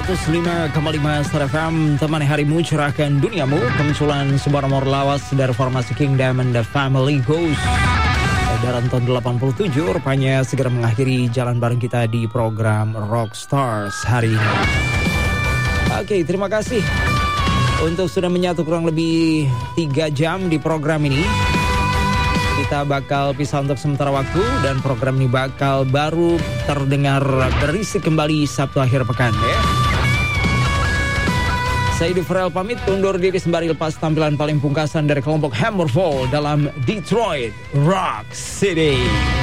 105,5 Star FM, temani harimu, cerahkan duniamu. Kemunculan sebuah nomor lawas dari formasi Kingdom and the Family Ghost. Edaran tahun 87 rupanya segera mengakhiri jalan bareng kita di program Rockstars hari ini. Oke, terima kasih untuk sudah menyatu kurang lebih 3 jam di program ini. Kita bakal pisah untuk sementara waktu dan program ini bakal baru terdengar berisik kembali Sabtu akhir pekan ya. Saya Duvrel pamit undur diri sembari lepas tampilan paling pungkasan dari kelompok Hammerfall dalam Detroit Rock City.